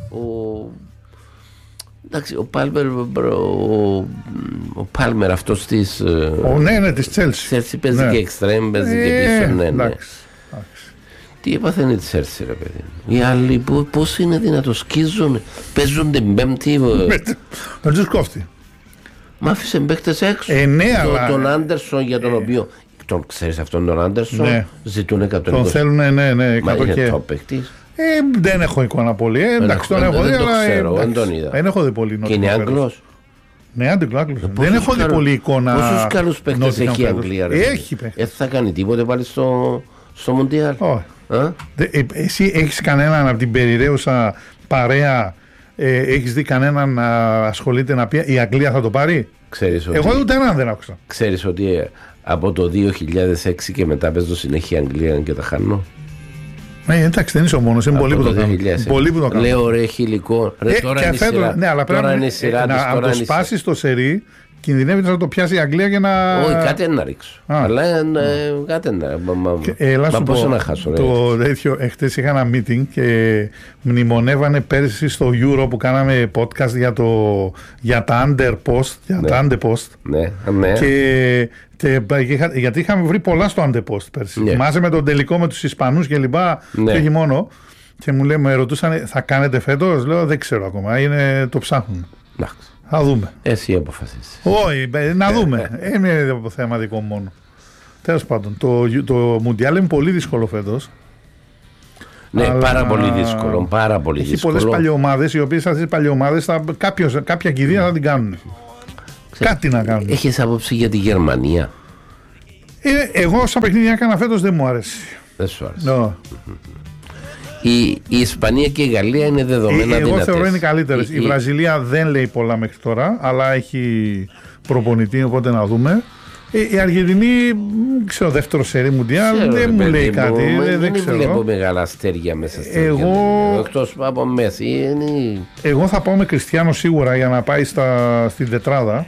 Εντάξει, ο Πάλμερ αυτός της. Ναι, της Chelsea. Chelsea παίζει και εξτρέμ, παίζει και πίσω. Ναι. Τι έπαθανε τη Chelsea, ρε παιδί. Οι άλλοι πώς είναι δυνατό, σκίζουν, παίζουν την Πέμπτη. Να τους κόφτει. Μ' άφησε παίκτες έξω. Τον Άντερσον για τον οποίο. Τον ξέρεις αυτόν τον Άντερσον, ζητούν 120. Τον θέλουν, ναι, μα είναι top παίκτης. Δεν έχω εικόνα πολύ. Εντάξει, τον έχω δει, αλλά δεν έχω δει πολύ. Και είναι Άγγλος. Ναι, Άγγλος. Δεν έχω δει πολύ εικόνα. Πόσους καλούς παίκτες έχει η Αγγλία? Έχει παίκτες. Θα κάνει τίποτε πάλι στο Μουντιάλ? Εσύ έχεις κανέναν από την περιραίουσα παρέα, έχεις δει κανέναν να ασχολείται να πει η Αγγλία θα το πάρει? Εγώ ούτε έναν δεν άκουσα. Ξέρεις ότι από το 2006 και μετά παίζω συνέχεια Αγγλία και τα χάνω? Εντάξει, δεν είσαι ο μόνος, είναι πολλοί που το κάνουν. Λέω ρε χιλικό, τώρα είναι η σειρά. Να το σπάσεις το σερί, κινδυνεύει να το πιάσει η Αγγλία και να. Όχι, κάτι να ρίξω. Αλλά κάτι να. Μα πόσο να χάσω. Το τέτοιο, εχθές είχα ένα meeting και μνημονεύανε πέρσι στο Euro που κάναμε podcast για τα underpost. Ναι. Γιατί είχαμε βρει πολλά στο underpost πέρσι. Θυμάσαι με τον τελικό με τους Ισπανούς και λοιπά. Και όχι μόνο. Και μου λέει, με ρωτούσαν, θα κάνετε φέτος? Λέω, δεν ξέρω ακόμα. Το ψάχνουν. Θα δούμε. Εσύ αποφασίσεις. Όχι, να δούμε. Είναι θέμα δικό μόνο. Τέλος πάντων, το Μουντιάλ είναι πολύ δύσκολο φέτος. Ναι, αλλά πάρα πολύ δύσκολο. Έχει πολλές παλιωμάδες, οι οποίες αυτές τις παλιωμάδες κάποια κηδεία θα την κάνουν. Κάτι να κάνουν. Έχεις άποψη για τη Γερμανία? Εγώ σαν παιχνίδι έκανα φέτος δεν μου άρεσε. Δεν σου άρεσε. Η Ισπανία και η Γαλλία είναι δεδομένα δυνατές. Εγώ θεωρώ είναι καλύτερες. Η Βραζιλία δεν λέει πολλά μέχρι τώρα, αλλά έχει προπονητή, οπότε να δούμε. Η Αργεντινή, ξέρω, δεύτερο σερί Μουντιάλ, δεν μου λέει κάτι. Δεν βλέπω μεγάλα αστέρια μέσα στην Αργεντινή. Εκτός από Μέση. Εγώ θα πάω με Κριστιάνο σίγουρα για να πάει στην τετράδα.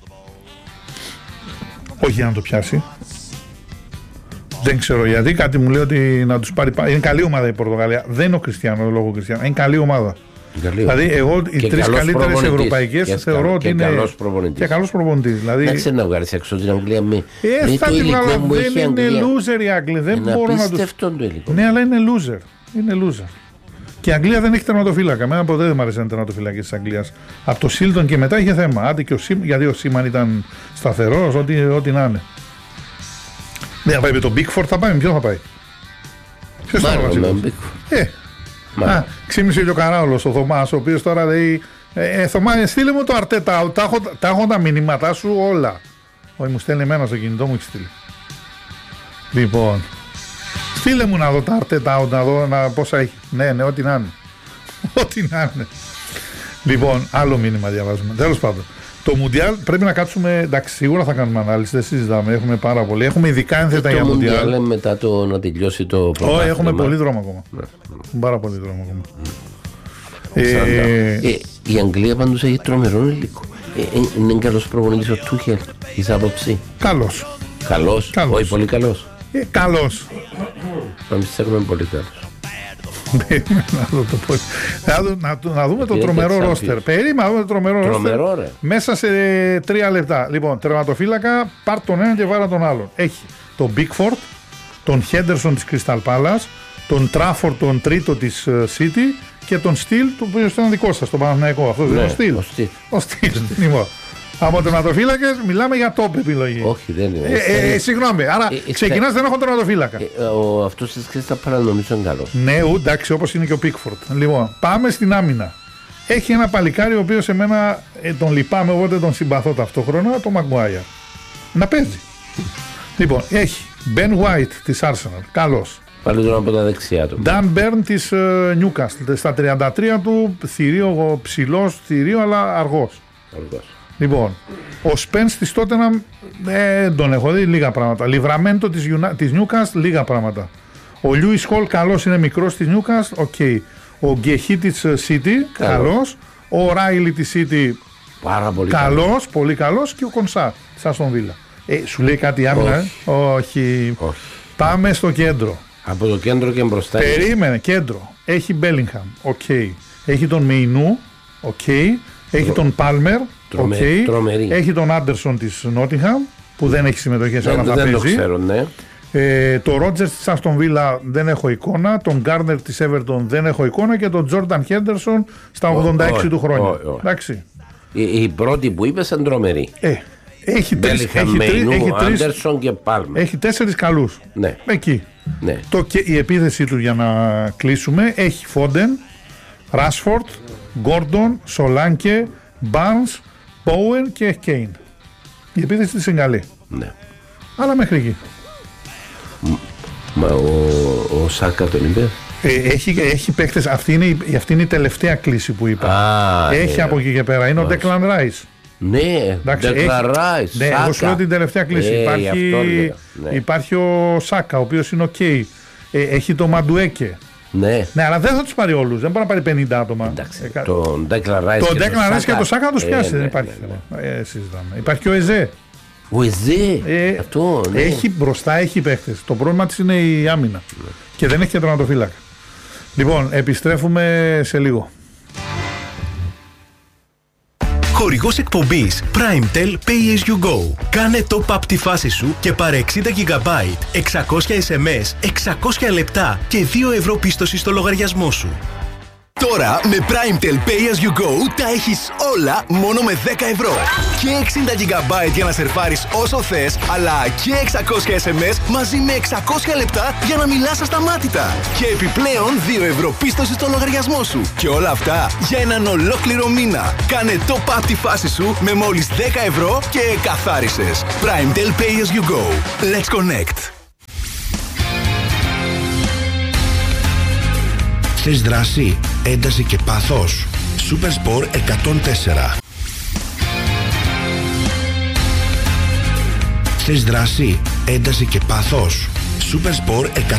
Όχι για να το πιάσει. Δεν ξέρω γιατί, κάτι μου λέει ότι να τους πάρει. Είναι καλή ομάδα η Πορτογαλία. Δεν είναι ο Κριστιάνο λόγω Κριστιάνο. Είναι καλή ομάδα. Δηλαδή, εγώ οι τρεις καλύτερες ευρωπαϊκές θεωρώ ότι είναι. Και καλός προπονητής. Δηλαδή, δεν ξέρω να βγάλεις έξω την Αγγλία με το υλικό που έχει η Αγγλία. Δεν είναι loser η Αγγλία. Δεν μπορώ να τους. Ναι, αλλά είναι loser. Είναι loser. Και η Αγγλία δεν έχει τερματοφύλακα. Εμένα ποτέ δεν μου αρέσει ένα τερματοφύλακα της Αγγλίας. Από το Σίλτον και μετά είχε θέμα. Άντε και γιατί ο Σίμαν ήταν σταθερός, ό,τι να είναι. Ναι, θα πάει με τον Μπίκφορντ, θα πάει. Με ποιον θα πάει? Ποιος θα πάει? Ξύμισε και ο Καράολος, ο Θωμάς, ο οποίος τώρα λέει Θωμά, στείλε μου το Αρτέτα, τα έχω τα μηνύματά σου όλα. Όχι, μου στέλνει εμένα στο κινητό μου, έχει στείλει. Λοιπόν, στείλε μου να δω τα Αρτέτα, να δω πόσα έχει. Ναι, ό,τι να είναι. Ό,τι να είναι. Λοιπόν, άλλο μήνυμα διαβάζουμε. Τέλος πάντων. Το Μουντιάλ πρέπει να κάτσουμε. Εντάξει, σίγουρα θα κάνουμε ανάλυση, δεν συζητάμε. Έχουμε πάρα πολύ. Έχουμε ειδικά ένθετα για Μουντιάλ. Το μετά να τελειώσει το πρωτάθλημα. Όχι, έχουμε πολύ δρόμο ακόμα. Πάρα πολύ δρόμο ακόμα. Η Αγγλία πάντως έχει τρομερό υλικό. Είναι καλός προπονητής ο Τούχελ, εις άποψη. Καλός. Καλός, όχι πολύ καλός. Καλός. Να μην πιστεύουμε πολύ καλός. Να δούμε το τρομερό ρόστερ. Περίμενα να δούμε το τρομερό ρόστερ μέσα σε 3 λεπτά. Λοιπόν, τερματοφύλακα, πάρ' τον ένα και βάρα τον άλλον. Έχει τον Μπίκφορντ, τον Χέντερσον της Crystal Palace, τον Τράφορντ, τον τρίτο της City και τον Στυλ, το οποίο ήταν δικό σας, τον Παναθηναϊκό. Αυτός είναι ο Στυλ. Ο Στυλ. Από τερματοφύλακες μιλάμε για top επιλογή. Όχι, δεν είναι. Συγγνώμη, άρα ξεκινάς, δεν έχω τερματοφύλακα. Αυτός της Crystal Palace νομίζω είναι καλός. Ναι, εντάξει, όπως είναι και ο Πίκφορντ. Λοιπόν, πάμε στην άμυνα. Έχει ένα παλικάρι ο οποίος εμένα τον λυπάμαι, οπότε τον συμπαθώ ταυτόχρονα, το Maguire. Να παίζει. Λοιπόν, έχει Ben White της Arsenal, καλός. Πάλι τώρα από τα δεξιά του. Dan Burn της Newcastle. Στα 33 του, θηρίο, ψηλός θηρίο, αλλά αργός. Λοιπόν, ο Spence της Tottenham δεν τον έχω δει, λίγα πράγματα. Livramento της Newcastle, λίγα πράγματα. Ο Lewis Hall καλός, είναι μικρός της Newcastle, οκ. Ο Γκεχή της City, καλός. Ο Riley της City, πάρα πολύ καλός, πολύ καλός. Και ο Κονσά της Aston Villa. Σου λέει κάτι άμυνα? Όχι. Πάμε στο κέντρο. Από το κέντρο και μπροστά. Περίμενε, κέντρο. Έχει Bellingham, οκ. Έχει τον Μεϊνού, οκ. Έχει τον Palmer, οκ. Έχει τον Άντερσον της Nottingham, που δεν έχει συμμετοχές, αλλά θα παίζει. Δεν το ξέρω, ναι. Το Ρότζερς της Aston Villa δεν έχω εικόνα. Τον Γκάρνερ της Everton δεν έχω εικόνα. Και τον Τζόρνταν Χέντερσον στα 86 του χρόνια. Εντάξει. Οι πρώτοι που είπες είναι τρομεροί. Έχει Άντερσον και Πάλμερ. Έχει 4 καλούς. Ναι. Εκεί. Ναι. Η επίθεση του, για να κλείσουμε, έχει Φόντεν, Ράσφορντ, Γκόρντον, Σολάνκε, Μπάρνς, Μπόουεν και Κέιν. Η επίθεση της είναι καλή. Ναι. Αλλά μέχρι εκεί. Μα ο Σάκα τον είπε. Έχει παίκτες. Αυτή είναι η τελευταία κλίση που είπα. Έχει από εκεί και πέρα. Είναι ο Declan Rice. Ναι, Declan Rice. Ναι, εγώ σου λέω την τελευταία κλίση. Υπάρχει ο Σάκα, ο οποίος είναι ok. Έχει το Μαντουέκε. Ναι, αλλά δεν θα τους πάρει όλους. Δεν μπορεί να πάρει 50 άτομα. Εντάξει, τον Declan Rice και το Σάκα να τους πιάσει. Δεν υπάρχει θέμα. Υπάρχει και ο Εζέ. Ο Εζέ. Αυτό, ναι. Έχει μπροστά, έχει παίχτες. Το πρόβλημα της είναι η άμυνα. Και δεν έχει και τερματοφύλακα. Λοιπόν, επιστρέφουμε σε λίγο. Χορηγός εκπομπής PrimeTel Pay As You Go. Κάνε top-up τη φάση σου και πάρε 60 GB, 600 SMS, 600 λεπτά και 2 ευρώ πίστοση στο λογαριασμό σου. Τώρα με PrimeTel Pay As You Go τα έχεις όλα μόνο με 10 ευρώ. Και 60 GB για να σερφάρεις όσο θες, αλλά και 600 SMS μαζί με 600 λεπτά για να μιλάς ασταμάτητα. Και επιπλέον 2 ευρώ πίστοση στο λογαριασμό σου. Και όλα αυτά για έναν ολόκληρο μήνα. Κάνε top-up τη φάση σου με μόλις 10 ευρώ και καθάρισες. PrimeTel Pay As You Go. Let's connect. Θες δράση, ένταση και πάθος? Supersport 104. Θες δράση, ένταση και πάθος? Supersport 104.